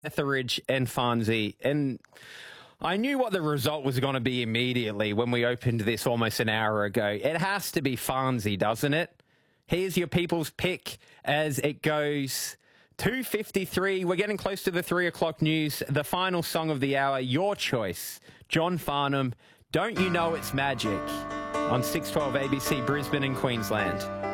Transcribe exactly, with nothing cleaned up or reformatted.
Etheridge and Farnsey, and I knew what the result was going to be immediately when we opened this almost an hour ago. It has to be Farnsey, doesn't it? Here's your people's pick as it goes two fifty-three. We're getting close to the three o'clock news. The final song of the hour, your choice, John Farnham, Don't You Know It's Magic, on six twelve A B C Brisbane and Queensland.